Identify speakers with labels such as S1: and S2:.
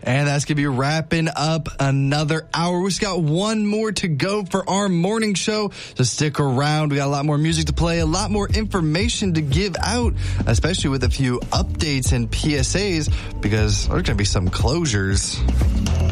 S1: And that's going to be wrapping up another hour. We've got one more to go for our morning show, so stick around. We got a lot more music to play, a lot more information to give out, especially with a few updates and PSAs, because there's going to be some closures.